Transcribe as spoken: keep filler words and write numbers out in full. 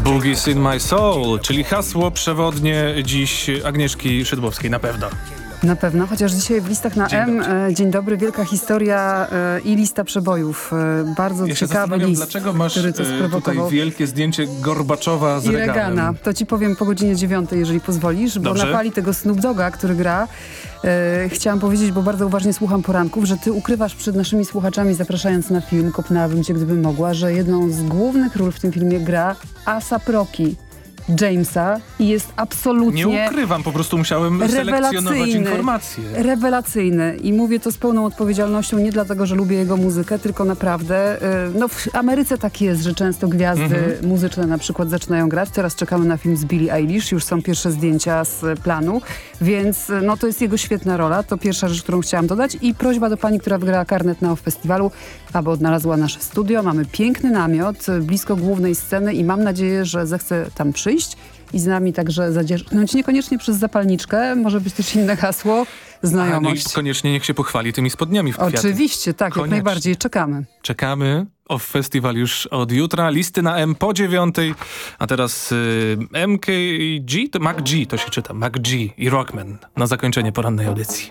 Boogie's in my soul, czyli hasło przewodnie dziś Agnieszki Szydłowskiej, na pewno. Na pewno, chociaż dzisiaj w listach na Dzień M, dobry. e, dzień dobry, wielka historia e, i lista przebojów. E, bardzo Ja się ciekawy zastanawiam, list, dlaczego masz który to e, tutaj sprowokował. wielkie zdjęcie Gorbaczowa z I Reaganem. Reagana. To ci powiem po godzinie dziewiątej, jeżeli pozwolisz, bo Dobrze. na fali tego Snoop Dogga, który gra, e, chciałam powiedzieć, bo bardzo uważnie słucham poranków, że ty ukrywasz przed naszymi słuchaczami, zapraszając na film, kopnęłabym cię, gdybym mogła, że jedną z głównych ról w tym filmie gra A$ap Rocky Jamesa i jest absolutnie... Nie ukrywam, po prostu musiałem selekcjonować Rewelacyjny. informacje. Rewelacyjny i mówię to z pełną odpowiedzialnością, nie dlatego, że lubię jego muzykę, tylko naprawdę, y, no w Ameryce tak jest, że często gwiazdy Mhm. muzyczne na przykład zaczynają grać. Teraz czekamy na film z Billie Eilish, już są pierwsze zdjęcia z planu, więc y, no to jest jego świetna rola, to pierwsza rzecz, którą chciałam dodać i prośba do pani, która wygrała Karnet Now w festiwalu, aby odnalazła nasze studio. Mamy piękny namiot y, blisko głównej sceny i mam nadzieję, że zechce tam przyjść i z nami także zadzierżnąć, niekoniecznie przez zapalniczkę, może być też inne hasło, A, no i znajomość. koniecznie niech się pochwali tymi spodniami w kwiaty. Oczywiście, tak, Koniecznie. jak najbardziej, czekamy. Czekamy. Off Festival już od jutra. Listy na M po dziewiątej. A teraz y, M K G, to Mac G to się czyta. Mac G i Rockman na zakończenie porannej audycji.